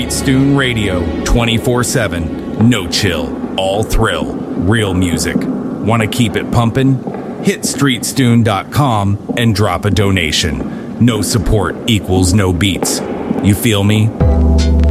Streetstoon Radio 24/7. No chill, all thrill, real music. Want to keep it pumping? Hit streetstoon.com and drop a donation. No support equals no beats. You feel me?